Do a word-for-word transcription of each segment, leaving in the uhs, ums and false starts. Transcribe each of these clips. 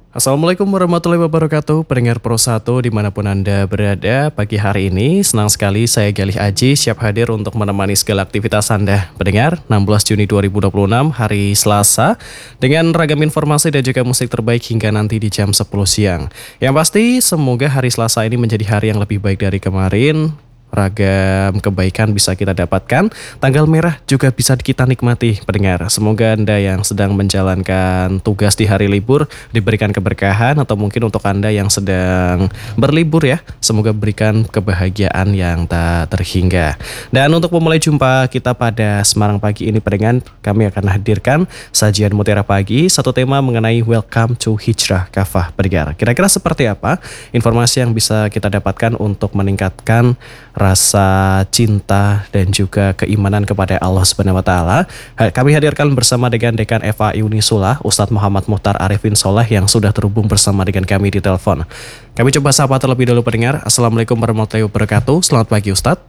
Assalamualaikum warahmatullahi wabarakatuh, pendengar Pro satu dimanapun Anda berada. Pagi hari ini senang sekali saya Galih Aji siap hadir untuk menemani segala aktivitas Anda. Pendengar, enam belas Juni dua ribu dua puluh enam hari Selasa dengan ragam informasi dan juga musik terbaik hingga nanti di jam sepuluh siang. Yang pasti semoga hari Selasa ini menjadi hari yang lebih baik dari kemarin. Ragam kebaikan bisa kita dapatkan, tanggal merah juga bisa kita nikmati, pendengar. Semoga Anda yang sedang menjalankan tugas di hari libur diberikan keberkahan, atau mungkin untuk Anda yang sedang berlibur ya, semoga berikan kebahagiaan yang tak terhingga. Dan untuk memulai jumpa kita pada Semarang Pagi ini, pendengar, kami akan hadirkan sajian Mutiara Pagi, satu tema mengenai Welcome to Hijrah Kafah, pendengar. Kira-kira seperti apa informasi yang bisa kita dapatkan untuk meningkatkan rasa cinta dan juga keimanan kepada Allah Subhanahu wa taala. Kami hadirkan bersama dengan Dekan F A I Unisula, Ustadz Muhammad Muhtar Arifin Soleh yang sudah terhubung bersama dengan kami di telepon. Kami coba sapa terlebih dahulu, pendengar. Assalamualaikum warahmatullahi wabarakatuh. Selamat pagi, Ustadz.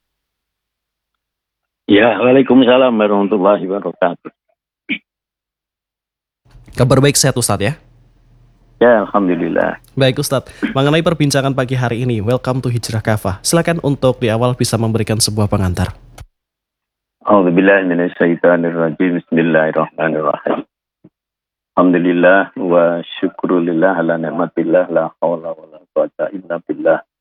Ya, waalaikumsalam warahmatullahi wabarakatuh. Kabar baik, sehat Ustadz ya? Ya, alhamdulillah. Baik Ustadz, mengenai perbincangan pagi hari ini, Welcome to Hijrah Kafah. Silakan untuk di awal bisa memberikan sebuah pengantar. A'udzubillahi minasyaitonirrajim. Bismillahirrahmanirrahim. Alhamdulillah wa syukrulillah ala ni'matillah la haula wala quwata illa billah.